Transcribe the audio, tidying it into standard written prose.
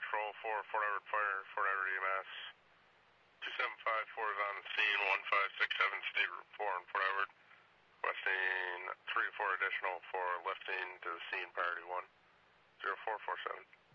Patrol 4, Fort Edward Fire, Fort Edward EMS. 2754 is on the scene, 1567 State Route 4 in Fort Edward. Requesting 3 or 4 additional for lifting to the scene, priority 1. 0447.